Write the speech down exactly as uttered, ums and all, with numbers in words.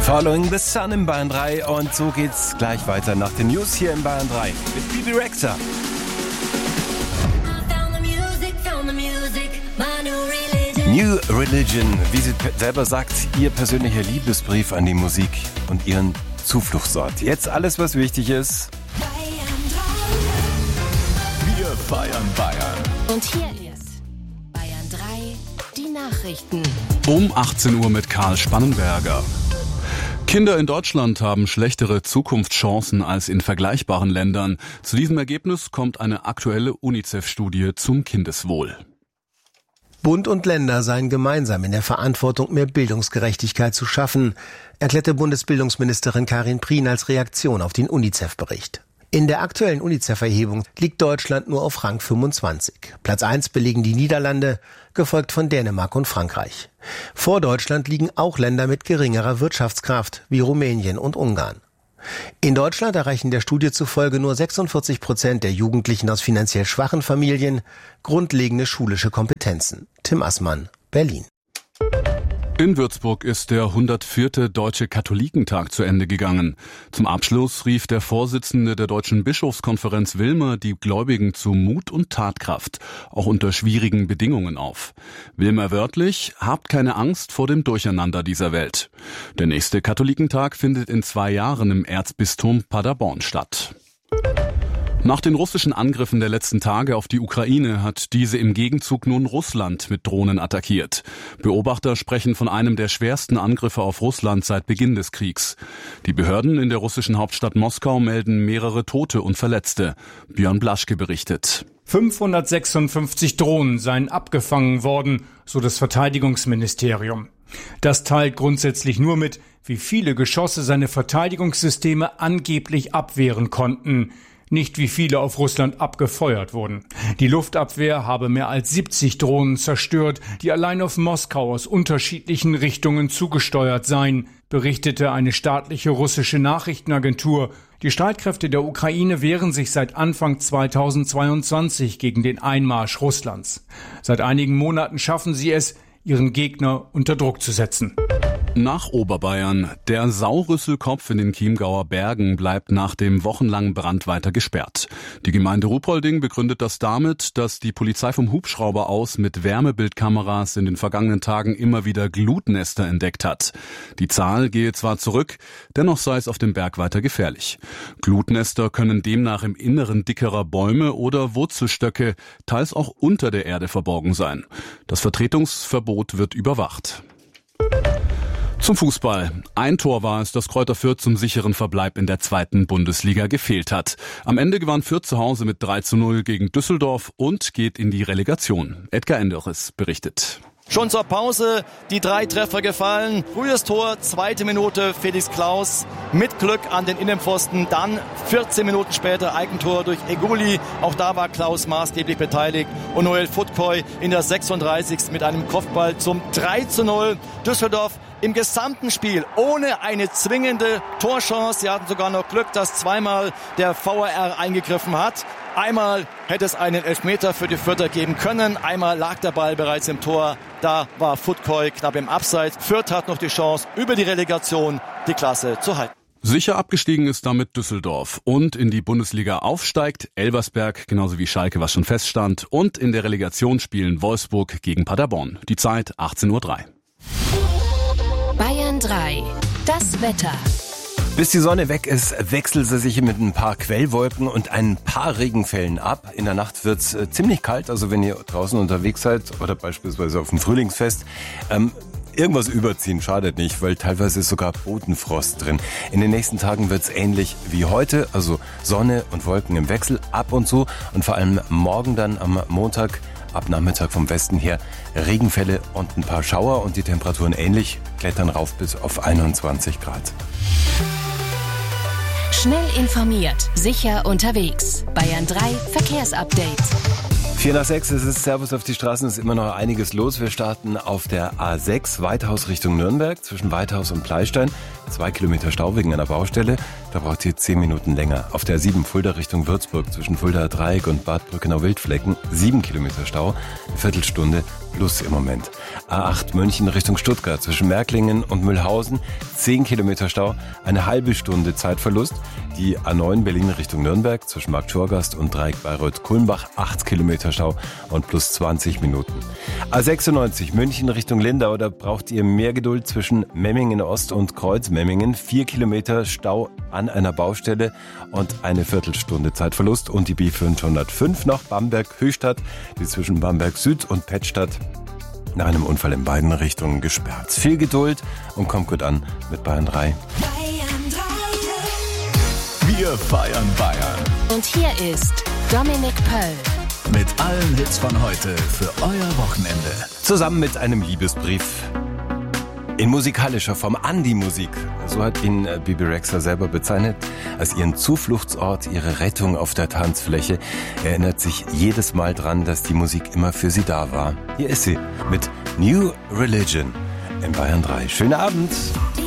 Following the Sun in Bayern drei und so geht's gleich weiter nach den News hier in Bayern drei mit Bibi Rexha. New Religion, wie sie selber sagt, ihr persönlicher Liebesbrief an die Musik und ihren Zufluchtsort. Jetzt alles, was wichtig ist. Wir feiern Bayern. Und hier ist Bayern drei, die Nachrichten. Um achtzehn Uhr mit Karl Spannenberger. Kinder in Deutschland haben schlechtere Zukunftschancen als in vergleichbaren Ländern. Zu diesem Ergebnis kommt eine aktuelle UNICEF-Studie zum Kindeswohl. Bund und Länder seien gemeinsam in der Verantwortung, mehr Bildungsgerechtigkeit zu schaffen, erklärte Bundesbildungsministerin Karin Prien als Reaktion auf den UNICEF-Bericht. In der aktuellen UNICEF-Erhebung liegt Deutschland nur auf Rang fünfundzwanzig. Platz eins belegen die Niederlande, gefolgt von Dänemark und Frankreich. Vor Deutschland liegen auch Länder mit geringerer Wirtschaftskraft, wie Rumänien und Ungarn. In Deutschland erreichen der Studie zufolge nur sechsundvierzig Prozent der Jugendlichen aus finanziell schwachen Familien grundlegende schulische Kompetenzen. Tim Assmann, Berlin. In Würzburg ist der hundertvierte Deutsche Katholikentag zu Ende gegangen. Zum Abschluss rief der Vorsitzende der Deutschen Bischofskonferenz Wilmer die Gläubigen zu Mut und Tatkraft, auch unter schwierigen Bedingungen auf. Wilmer wörtlich: Habt keine Angst vor dem Durcheinander dieser Welt. Der nächste Katholikentag findet in zwei Jahren im Erzbistum Paderborn statt. Nach den russischen Angriffen der letzten Tage auf die Ukraine hat diese im Gegenzug nun Russland mit Drohnen attackiert. Beobachter sprechen von einem der schwersten Angriffe auf Russland seit Beginn des Kriegs. Die Behörden in der russischen Hauptstadt Moskau melden mehrere Tote und Verletzte. Björn Blaschke berichtet. fünfhundertsechsundfünfzig Drohnen seien abgefangen worden, so das Verteidigungsministerium. Das teilt grundsätzlich nur mit, wie viele Geschosse seine Verteidigungssysteme angeblich abwehren konnten. Nicht wie viele auf Russland abgefeuert wurden. Die Luftabwehr habe mehr als siebzig Drohnen zerstört, die allein auf Moskau aus unterschiedlichen Richtungen zugesteuert seien, berichtete eine staatliche russische Nachrichtenagentur. Die Streitkräfte der Ukraine wehren sich seit Anfang zweitausendzweiundzwanzig gegen den Einmarsch Russlands. Seit einigen Monaten schaffen sie es, ihren Gegner unter Druck zu setzen. Nach Oberbayern. Der Saurüsselkopf in den Chiemgauer Bergen bleibt nach dem wochenlangen Brand weiter gesperrt. Die Gemeinde Ruhpolding begründet das damit, dass die Polizei vom Hubschrauber aus mit Wärmebildkameras in den vergangenen Tagen immer wieder Glutnester entdeckt hat. Die Zahl gehe zwar zurück, dennoch sei es auf dem Berg weiter gefährlich. Glutnester können demnach im Inneren dickerer Bäume oder Wurzelstöcke, teils auch unter der Erde verborgen sein. Das Vertretungsverbot wird überwacht. Zum Fußball. Ein Tor war es, das Kräuter Fürth zum sicheren Verbleib in der zweiten Bundesliga gefehlt hat. Am Ende gewann Fürth zu Hause mit drei zu null gegen Düsseldorf und geht in die Relegation. Edgar Enderes berichtet. Schon zur Pause die drei Treffer gefallen. Frühes Tor, zweite Minute Felix Klaus mit Glück an den Innenpfosten. Dann vierzehn Minuten später Eigentor durch Eguli. Auch da war Klaus maßgeblich beteiligt. Und Noel Futkoy in der sechsunddreißigsten mit einem Kopfball zum drei zu null. Düsseldorf im gesamten Spiel ohne eine zwingende Torchance. Sie hatten sogar noch Glück, dass zweimal der V A R eingegriffen hat. Einmal hätte es einen Elfmeter für die Fürther geben können. Einmal lag der Ball bereits im Tor. Da war Futkoy knapp im Abseits. Fürth hat noch die Chance, über die Relegation die Klasse zu halten. Sicher abgestiegen ist damit Düsseldorf und in die Bundesliga aufsteigt Elversberg, genauso wie Schalke, was schon feststand. Und in der Relegation spielen Wolfsburg gegen Paderborn. Die Zeit achtzehn Uhr drei. Bayern drei. Das Wetter. Bis die Sonne weg ist, wechselt sie sich mit ein paar Quellwolken und ein paar Regenfällen ab. In der Nacht wird's äh, ziemlich kalt, also wenn ihr draußen unterwegs seid oder beispielsweise auf dem Frühlingsfest, ähm, irgendwas überziehen schadet nicht, weil teilweise ist sogar Bodenfrost drin. In den nächsten Tagen wird's ähnlich wie heute, also Sonne und Wolken im Wechsel ab und zu und vor allem morgen dann am Montag ab Nachmittag vom Westen her Regenfälle und ein paar Schauer und die Temperaturen ähnlich, klettern rauf bis auf einundzwanzig Grad. Schnell informiert, sicher unterwegs. Bayern drei Verkehrsupdate. vier nach sechs, es ist Servus auf die Straßen, es ist immer noch einiges los. Wir starten auf der A sechs, Weithaus Richtung Nürnberg, zwischen Weithaus und Pleistein. Zwei Kilometer Stau wegen einer Baustelle, da braucht ihr zehn Minuten länger. Auf der sieben, Fulda Richtung Würzburg, zwischen Fuldaer Dreieck und Bad Brückenau-Wildflecken, sieben Kilometer Stau, eine Viertelstunde plus im Moment. A acht München Richtung Stuttgart zwischen Märklingen und Mühlhausen, zehn Kilometer Stau, eine halbe Stunde Zeitverlust. Die A neun Berlin Richtung Nürnberg zwischen Markt Schorgast und Dreieck Bayreuth-Kulmbach, acht Kilometer Stau und plus zwanzig Minuten. A sechsundneunzig München Richtung Lindau, da braucht ihr mehr Geduld zwischen Memmingen Ost und Kreuz-Memmingen. Vier Kilometer Stau an einer Baustelle und eine Viertelstunde Zeitverlust. Und die B fünfhundertfünf noch Bamberg-Höchstadt, die zwischen Bamberg Süd und Pettstadt nach einem Unfall in beiden Richtungen gesperrt. Viel Geduld und kommt gut an mit Bayern drei. Wir feiern Bayern. Und hier ist Dominik Pöll. Mit allen Hits von heute für euer Wochenende. Zusammen mit einem Liebesbrief. In musikalischer Form an die Musik. So hat ihn Bebe Rexha selber bezeichnet als ihren Zufluchtsort, ihre Rettung auf der Tanzfläche. Er erinnert sich jedes Mal dran, dass die Musik immer für sie da war. Hier ist sie mit New Religion in Bayern drei. Schönen Abend.